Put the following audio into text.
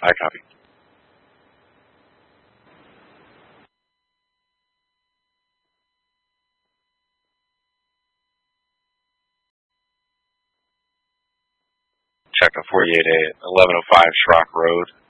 I copy. Check a 48A, 1105 Schrock Road.